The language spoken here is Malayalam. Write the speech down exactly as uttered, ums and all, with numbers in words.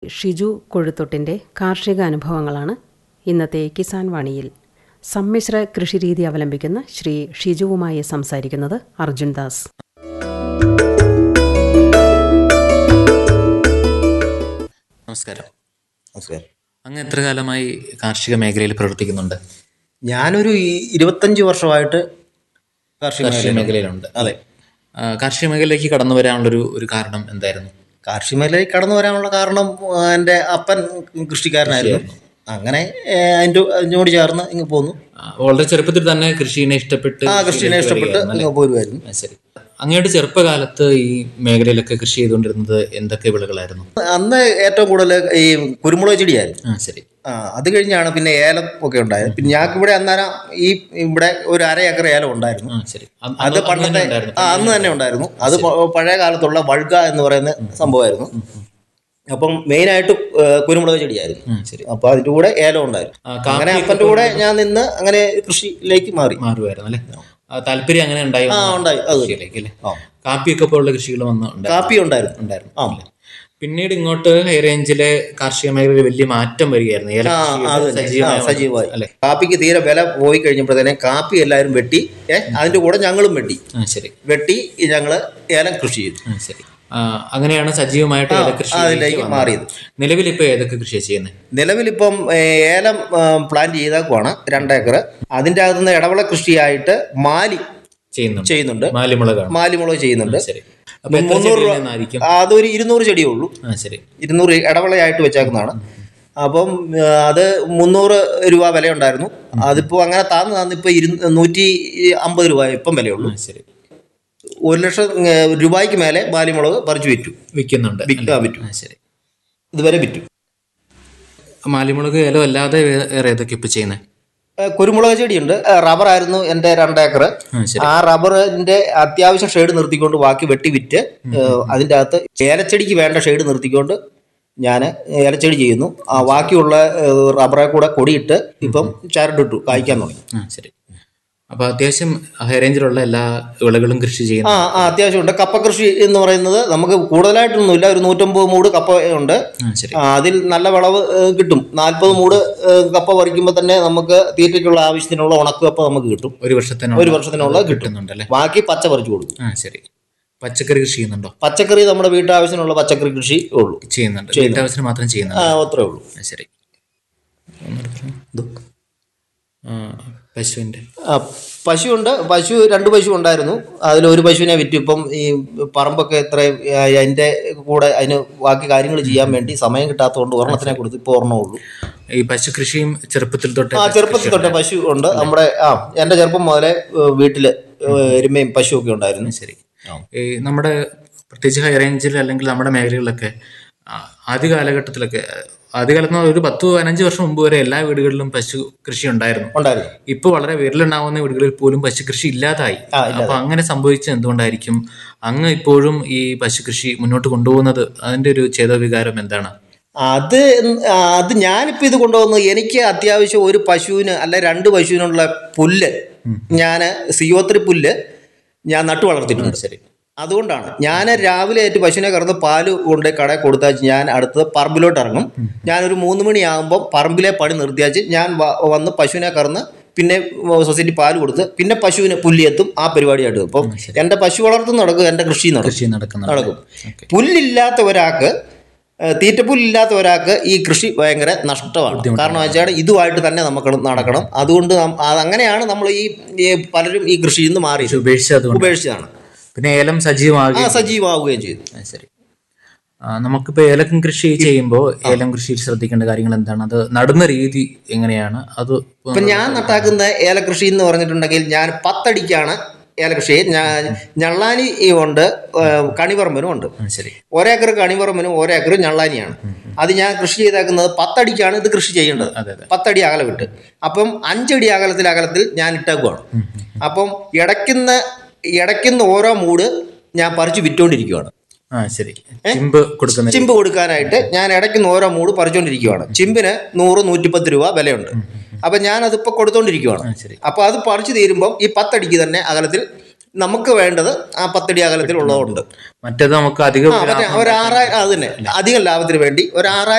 ഷിജു കൊഴുത്തൊട്ടിൻ്റെ കാർഷിക അനുഭവങ്ങളാണ് ഇന്നത്തെ കിസാൻ വാണിയിൽ. സമ്മിശ്ര കൃഷിരീതി അവലംബിക്കുന്ന ശ്രീ ഷിജുവുമായി സംസാരിക്കുന്നത് അർജുൻ ദാസ്. നമസ്കാരം. നമസ്കാരം. അങ്ങ് എത്ര കാലമായി കാർഷിക മേഖലയിൽ പ്രവർത്തിക്കുന്നുണ്ട്? ഞാനൊരു ഇരുപത്തഞ്ച് വർഷമായിട്ട് കാർഷിക മേഖലയിലുണ്ട്. അതെ. കാർഷിക മേഖലയിലേക്ക് കടന്നു വരാനുള്ളൊരു ഒരു കാരണം എന്തായിരുന്നു? കാർഷിക മേഖലയിലേക്ക് കടന്നു വരാനുള്ള കാരണം എൻ്റെ അപ്പൻ കൃഷിക്കാരനായിരുന്നു. അങ്ങനെ അതിൻ്റെ അതിനോട് ചേർന്ന് ഇങ്ങ് പോന്നു. വളരെ ചെറുപ്പത്തിൽ തന്നെ കൃഷിയെ ഇഷ്ടപ്പെട്ട് ആ കൃഷിനെ ഇഷ്ടപ്പെട്ട് ഇങ്ങ് പോരുമായിരുന്നു. ശരി. അങ്ങയുടെ ചെറുപ്പകാലത്ത് ഈ മേഖലയിലൊക്കെ കൃഷി ചെയ്തുകൊണ്ടിരുന്നത് എന്തൊക്കെ വിളകളായിരുന്നു? അന്ന് ഏറ്റവും കൂടുതൽ ഈ കുരുമുളക് ചെടിയായിരുന്നു. ആ ശരി. ആ അത് കഴിഞ്ഞാണ് പിന്നെ ഏലം ഒക്കെ ഉണ്ടായത്. പിന്നെ ഞങ്ങൾക്ക് ഇവിടെ അന്നേരം ഈ ഇവിടെ ഒരു അര ഏക്കർ ഏലം ഉണ്ടായിരുന്നു. അത് പണ്ടത്തെ ആ അന്ന് തന്നെ ഉണ്ടായിരുന്നു. അത് പഴയ കാലത്തുള്ള വൾഗ എന്ന് പറയുന്ന സംഭവമായിരുന്നു. അപ്പം മെയിനായിട്ട് കുരുമുളക് ചെടിയായിരുന്നു. അപ്പൊ അതിന്റെ കൂടെ ഏലം ഉണ്ടായിരുന്നു. അങ്ങനെ അപ്പന്റെ കൂടെ ഞാൻ നിന്ന് അങ്ങനെ കൃഷിയിലേക്ക് മാറി മാറുമായിരുന്നു അല്ലെ? താല്പര്യം അങ്ങനെ ഉണ്ടായി ഉണ്ടായി കാപ്പിയൊക്കെ പോലുള്ള കൃഷികൾ വന്ന് കാപ്പി ഉണ്ടായിരുന്നു ഉണ്ടായിരുന്നു പിന്നീട് ഇങ്ങോട്ട് ഹൈ റേഞ്ചിലെ കാർഷിക മേഖലയിൽ വലിയ മാറ്റം വരികയായിരുന്നു. സജീവമായി അല്ലെ? കാപ്പിക്ക് തീരെ വില പോയി കഴിഞ്ഞപ്പോഴത്തേനെ കാപ്പി എല്ലാവരും വെട്ടി, അതിന്റെ കൂടെ ഞങ്ങളും വെട്ടി ശരി വെട്ടി ഞങ്ങള് ഏലം കൃഷി ചെയ്തു. ശരി. അങ്ങനെയാണ് സജീവമായിട്ട് അതിലേക്ക് മാറിയത്. നിലവിൽ ഇപ്പൊ ഏതൊക്കെ കൃഷിയാണ് ചെയ്യുന്നത്? നിലവിലിപ്പം ഏലം പ്ലാൻ ചെയ്തേക്കുവാണ് രണ്ടേക്കർ. അതിൻ്റെ അകത്തുനിന്ന് ഇടവിള കൃഷിയായിട്ട് മാലി ചെയ്യുന്നുണ്ട്. മാലിമുളക് മാലിമുളക് ചെയ്യുന്നുണ്ട്. മുന്നൂറ് രൂപ അതൊരു ഇരുന്നൂറ് ചെടിയേ ഉള്ളൂ. ഇരുന്നൂറ് ഇടവിളയായിട്ട് വെച്ചേക്കുന്നതാണ്. അപ്പം അത് മുന്നൂറ് രൂപ വില ഉണ്ടായിരുന്നു. അതിപ്പോ അങ്ങനെ താന്ന് താന്ന് ഇപ്പൊ ഇരു നൂറ്റി അമ്പത് രൂപ ഇപ്പം വിലയുള്ളൂ. ശരി. ഒരു ലക്ഷം രൂപയ്ക്ക് മേലെ മാലിമുളക് പറിച്ചു വിറ്റു വിൽക്കുന്നുണ്ട് വിൽക്കാൻ വിറ്റു. ശരി. ഇതുവരെ വിറ്റു. മാലിമുളക് ഏലം അല്ലാതെ വേറെ ഏതൊക്കെ ഇപ്പൊ ചെയ്യുന്നത്? കുരുമുളക് ചെടിയുണ്ട്. റബ്ബറായിരുന്നു എൻ്റെ രണ്ടേക്കർ. ആ റബ്ബറിന്റെ അത്യാവശ്യം ഷെയ്ഡ് നിർത്തിക്കൊണ്ട് ബാക്കി വെട്ടി വിറ്റ് അതിൻ്റെ അകത്ത് ഏലച്ചെടിക്ക് വേണ്ട ഷെയ്ഡ് നിർത്തിക്കൊണ്ട് ഞാൻ ഏലച്ചെടി ചെയ്യുന്നു. ആ ബാക്കിയുള്ള റബ്ബറെ കൂടെ കൊടിയിട്ട് ഇപ്പം ചരടിട്ടു കായ്ക്കാൻ തുടങ്ങി. ശരി. അപ്പൊ അത്യാവശ്യം ഹൈ റേഞ്ചിലുള്ള എല്ലാ വിളകളും കൃഷി ചെയ്യുന്നു. ആ അത്യാവശ്യം ഉണ്ട്. കപ്പ കൃഷി എന്ന് പറയുന്നത് നമുക്ക് കൂടുതലായിട്ടൊന്നുമില്ല. ഒരു നൂറ്റമ്പത് മൂട് കപ്പ ഉണ്ട്. അതിൽ നല്ല വിളവ് കിട്ടും. നാൽപ്പത് മൂട് കപ്പ പറിക്കുമ്പോൾ തന്നെ നമുക്ക് തീറ്റയ്ക്കുള്ള ആവശ്യത്തിനുള്ള ഉണക്ക് കപ്പ നമുക്ക് കിട്ടും. ഒരു വർഷത്തിന് ഒരു വർഷത്തിനുള്ള കിട്ടുന്നുണ്ടല്ലേ. ബാക്കി പച്ച പറിച്ചു കൊടുക്കും. ശരി. പച്ചക്കറി കൃഷി ചെയ്യുന്നുണ്ടോ? പച്ചക്കറി നമ്മുടെ വീട്ടാവശ്യത്തിനുള്ള പച്ചക്കറി കൃഷി ഉള്ളൂ ചെയ്യുന്നുണ്ട്. വീട്ടാവശ്യത്തിന് മാത്രം ചെയ്യുന്നുണ്ട്. അത്രേ ഉള്ളൂ. ശരി. പശുവിന്റെ പശുവുണ്ട്. പശു രണ്ട് പശു ഉണ്ടായിരുന്നു. അതിലൊരു പശുവിനെ വിറ്റു. ഇപ്പം ഈ പറമ്പൊക്കെ എത്ര അതിൻ്റെ കൂടെ അതിന് ബാക്കി കാര്യങ്ങൾ ചെയ്യാൻ വേണ്ടി സമയം കിട്ടാത്തതുകൊണ്ട് ഒരെണ്ണത്തിനെ കൊടുത്ത് ഇപ്പോൾ ഒരെണ്ണമുള്ളൂ. ഈ പശു കൃഷിയും ചെറുപ്പത്തിൽ തൊട്ട് ആ ചെറുപ്പത്തിൽ തൊട്ട് പശു ഉണ്ട് നമ്മുടെ. ആ എൻ്റെ ചെറുപ്പം മുതലേ വീട്ടില് എരുമയും പശുവൊക്കെ ഉണ്ടായിരുന്നു. ശരി. ഈ നമ്മുടെ പ്രത്യേകിച്ച് ഹൈ റേഞ്ചിൽ അല്ലെങ്കിൽ നമ്മുടെ മേഖലകളിലൊക്കെ ആദ്യ കാലഘട്ടത്തിലൊക്കെ ആദ്യകാലത്ത് ഒരു പത്ത് പതിനഞ്ച് വർഷം മുമ്പ് വരെ എല്ലാ വീടുകളിലും പശു കൃഷി ഉണ്ടായിരുന്നു. ഇപ്പൊ വളരെ വിരലുണ്ടാവുന്ന വീടുകളിൽ പോലും പശു കൃഷി ഇല്ലാതായി. അപ്പൊ അങ്ങനെ സംഭവിച്ചത് എന്തുകൊണ്ടായിരിക്കും? അങ്ങ് ഇപ്പോഴും ഈ പശു കൃഷി മുന്നോട്ട് കൊണ്ടുപോകുന്നത് അതിന്റെ ഒരു ചേതോവികാരം എന്താണ്? അത് അത് ഞാനിപ്പോൾ ഇത് കൊണ്ടുപോകുന്നത് എനിക്ക് അത്യാവശ്യം ഒരു പശുവിന് അല്ല രണ്ട് പശുവിനുള്ള പുല്ല് ഞാൻ സിയോത്രി പുല്ല് ഞാൻ നട്ടു വളർത്തിയിട്ടുണ്ട്. ശരി. അതുകൊണ്ടാണ് ഞാൻ രാവിലെ ആയിട്ട് പശുവിനെ കറന്ന് പാല് കൊണ്ട് കടയിൽ കൊടുത്താച്ച് ഞാൻ അടുത്തത് പറമ്പിലോട്ട് ഇറങ്ങും. ഞാനൊരു മൂന്ന് മണിയാകുമ്പോൾ പറമ്പിലെ പണി നിർത്തിയാച്ച് ഞാൻ വന്ന് പശുവിനെ കറന്ന് പിന്നെ സൊസൈറ്റി പാല് കൊടുത്ത് പിന്നെ പശുവിന് പുല്ലിയെത്തും. ആ പരിപാടിയായിട്ട് ഇപ്പം എൻ്റെ പശു വളർത്തും നടക്കും, എൻ്റെ കൃഷി നടക്കും നടക്കും പുല്ലില്ലാത്ത ഒരാൾക്ക്, തീറ്റപ്പുല്ലില്ലാത്ത ഒരാൾക്ക് ഈ കൃഷി ഭയങ്കര നഷ്ടമാണ്. കാരണം വെച്ചാൽ ഇതുമായിട്ട് തന്നെ നമുക്ക് നടക്കണം. അതുകൊണ്ട് അങ്ങനെയാണ് നമ്മൾ ഈ പലരും ഈ കൃഷിയിൽ നിന്ന് മാറി ഉപേക്ഷിച്ചതാണ്. പിന്നെ ഏലം സജീവമാകുകയും സജീവമാവുകയും ചെയ്തു. ശരി. നമുക്കിപ്പോൾ ഏലം കൃഷി ചെയ്യുമ്പോൾ ഏലം കൃഷിയിൽ ശ്രദ്ധിക്കേണ്ട കാര്യങ്ങൾ എന്താണ്? അത് നടുന്ന രീതി എങ്ങനെയാണ്? അത് ഇപ്പം ഞാൻ നട്ടാക്കുന്ന ഏലകൃഷി എന്ന് പറഞ്ഞിട്ടുണ്ടെങ്കിൽ ഞാൻ പത്തടിക്കാണ് ഏലകൃഷി. ഞാൻ ഞള്ളാനി ഉണ്ട്, കണിപറമ്പനും ഉണ്ട്. ശരി. ഒരേക്കർ കണിപറമ്പനും ഒരേക്കർ ഞള്ളാനിയാണ്. അത് ഞാൻ കൃഷി ചെയ്തേക്കുന്നത് പത്തടിക്കാണ് ഇത് കൃഷി ചെയ്യേണ്ടത്. പത്തടി അകലം വിട്ട്. അപ്പം അഞ്ചടി അകലത്തിൽ അകലത്തിൽ ഞാൻ ഇട്ടേക്കുവാണ്. അപ്പം ഇടയ്ക്കുന്ന ഇടയ്ക്കുന്ന ഓരോ മൂട് ഞാൻ പറിച്ച് വിറ്റുകൊണ്ടിരിക്കുകയാണ്. ചിമ്പ് കൊടുക്കാനായിട്ട് ഞാൻ ഇടയ്ക്കുന്ന ഓരോ മൂട് പറിച്ചുകൊണ്ടിരിക്കുകയാണ്. ചിമ്പിന് നൂറ് നൂറ്റിപ്പത്ത് രൂപ വിലയുണ്ട്. അപ്പൊ ഞാൻ അതിപ്പോ കൊടുത്തോണ്ടിരിക്കുകയാണ്. അപ്പൊ അത് പറിച്ചു തീരുമ്പോൾ ഈ പത്തടിക്ക് തന്നെ അകലത്തിൽ നമുക്ക് വേണ്ടത് ആ പത്തടി അകലത്തിൽ ഉള്ളതുകൊണ്ട് മറ്റേത് നമുക്ക് അധികം ഒരു ആറായിരം അത് തന്നെ അധികം ലാഭത്തിന് വേണ്ടി ഒരു ആറായിരം